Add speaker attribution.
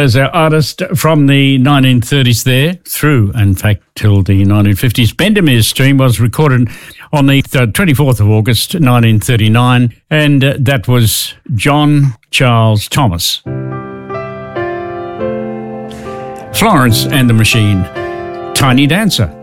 Speaker 1: as our artist from the 1930s there through, in fact, till the 1950s. Bendemeer's Stream was recorded on the 24th of August, 1939, and that was John Charles Thomas. Florence and the Machine, Tiny Dancer.